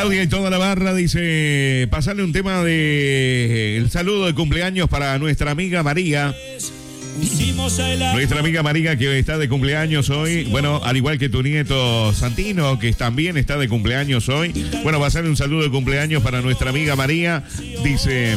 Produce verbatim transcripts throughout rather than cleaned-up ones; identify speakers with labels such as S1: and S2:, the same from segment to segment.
S1: Claudia y toda la barra dice, pasarle un tema de el saludo de cumpleaños para nuestra amiga María. Nuestra amiga María que está de cumpleaños hoy. Bueno, al igual que tu nieto Santino, que también está de cumpleaños hoy. Bueno, pasarle un saludo de cumpleaños para nuestra amiga María. Dice...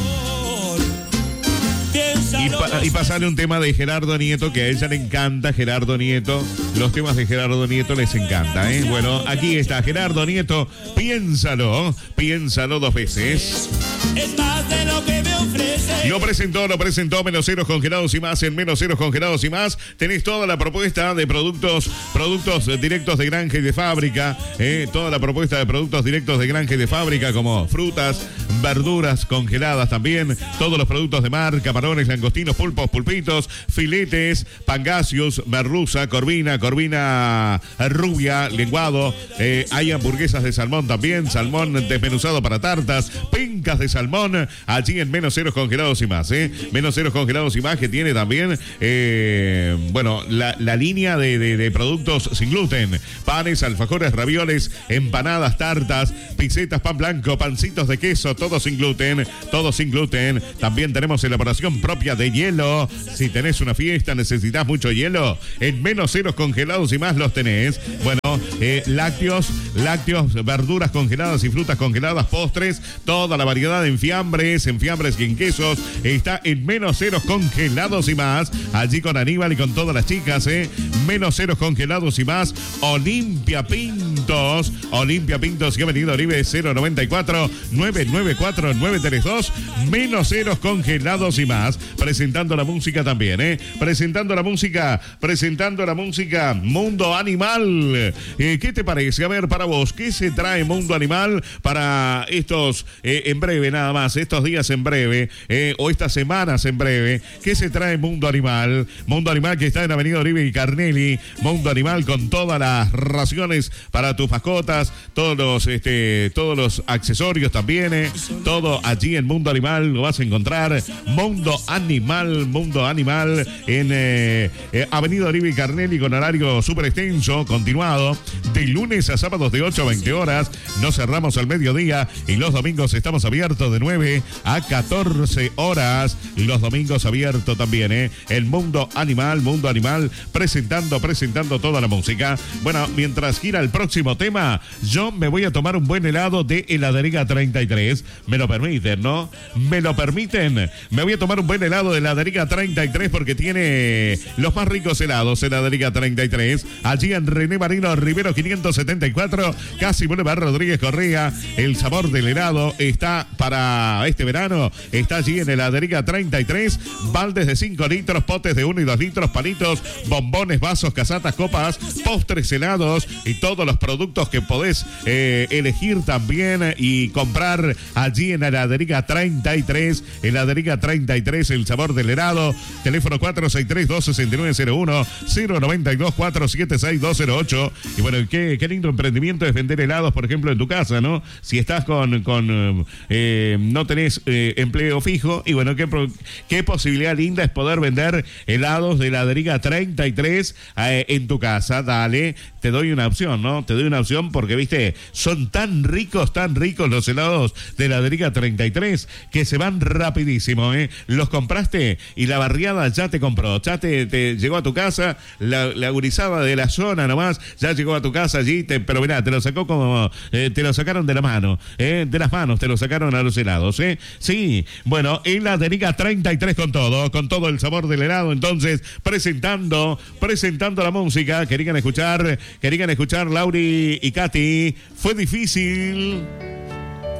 S1: Y, pa y pasarle un tema de Gerardo Nieto, que a ella le encanta Gerardo Nieto. Los temas de Gerardo Nieto les encanta, ¿eh? Bueno, aquí está Gerardo Nieto. Piénsalo, piénsalo dos veces. Es más de lo que me ofrece. Lo presentó, lo presentó Menos Ceros Congelados y Más. En Menos Ceros Congelados y Más tenés toda la propuesta de productos, productos directos de granja y de fábrica. ¿eh? Toda la propuesta de productos directos de granja y de fábrica, como frutas, verduras congeladas también. Todos los productos de mar, camarones, langostinos, pulpos, pulpitos, filetes, pangasius, merluza, corvina, corvina rubia, lenguado. Eh, hay hamburguesas de salmón también, salmón desmenuzado para tartas, pencas de salmón, allí en Menos Ceros Congelados y Más. ¿eh? Menos Ceros Congelados y Más, que tiene también, eh, bueno, la, la línea de, de, de productos sin gluten. Panes, alfajores, ravioles, empanadas, tartas, pisetas, pan blanco, pancitos de queso, todo sin gluten, todo sin gluten. También tenemos elaboración propia de hielo. Si tenés una fiesta, necesitas mucho hielo, en Menos Ceros Congelados y Más los tenés. Bueno, eh, lácteos, lácteos, verduras congeladas y frutas congeladas, postres, toda la variedad de enfiambres, enfiambres y en quesos, está en Menos Ceros Congelados y Más, allí con Aníbal y con todas las chicas, eh. Menos Ceros Congelados y Más. Olimpia Pintos, Olimpia Pintos y Avenida Oribe cero noventa y cuatro, nueve nueve cuatro, nueve tres dos. Menos Ceros Congelados y Más, presentando la música también, eh. Presentando la música, presentando la música, Mundo Animal. Eh, ¿Qué te parece? A ver, para vos, ¿qué se trae Mundo Animal para estos, eh, en breve nada más, estos días en breve, eh, o estas semanas en breve? ¿Qué se trae Mundo Animal? Mundo Animal, que está en Avenida Oribe y Carnelli. Mundo Animal con todas las raciones para tus mascotas, todos los, este, todos los accesorios también, eh. Todo allí en Mundo Animal lo vas a encontrar. Mundo Animal, Mundo Animal en eh, eh, Avenida Oribe y Carnelli, con horario súper extenso, continuado, de lunes a sábados de ocho a veinte horas. No cerramos al mediodía y los domingos estamos abiertos de nueve a catorce horas. Y los domingos abiertos también, ¿eh? El Mundo Animal, Mundo Animal, presentando, presentando toda la música. Bueno, mientras gira el próximo tema, yo me voy a tomar un buen helado de Heladería treinta y tres. Me lo permiten, ¿no? Me lo permiten. Me voy a tomar un buen helado de Heladería treinta y tres porque tiene los más ricos helados. Heladería treinta y tres, allí en René Marino Rivero quinientos setenta y cuatro, casi Boulevard Rodríguez Correa. El sabor del helado está para este verano, está allí en Heladería treinta y tres. Baldes de cinco litros, potes de uno y dos litros, palitos, bombones, vasos, casatas, copas, postres, helados y todos los productos que podés eh, elegir también y comprar allí en Heladería treinta y tres. Heladería treinta y tres, el sabor del helado. Teléfono cuatro seis tres, dos seis nueve cero uno, cero nueve dos, cuatro siete seis, dos cero ocho. Y bueno, qué, qué lindo emprendimiento es vender helados, por ejemplo, en tu casa, ¿no? Si estás con, con eh, no tenés eh, empleo fijo, y bueno, qué, qué posibilidad linda es poder vender helados de Heladería treinta y tres eh, en tu casa. Dale, te doy una opción, ¿no? Te doy una opción porque, viste, son tan ricos, tan ricos los helados de Heladería treinta y tres que se van rapidísimo, ¿eh? Los compraste y la barriada ya te compró, ya te, te llegó a tu casa, la, la gurizada de la zona nomás, ya llegó a tu casa allí, te, pero mirá, te lo sacó como, eh, te lo sacaron de la mano, eh, de las manos te lo sacaron a los helados, ¿eh? Sí, bueno, Heladería treinta y tres con todo, con todo el sabor del helado. Entonces, presentando, presentando la música, querían escuchar, querían escuchar Lauri y Katy, fue difícil.